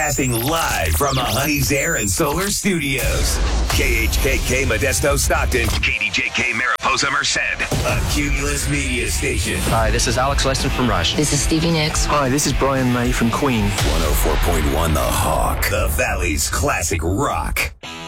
Casting live from the Honey's Air and Solar Studios. KHKK Modesto Stockton. KDJK Mariposa Merced. A Cumulus Media Station. Hi, this is Alex Lyston from Rush. This is Stevie Nicks. Hi, this is Brian May from Queen. 104.1 The Hawk. The Valley's classic rock.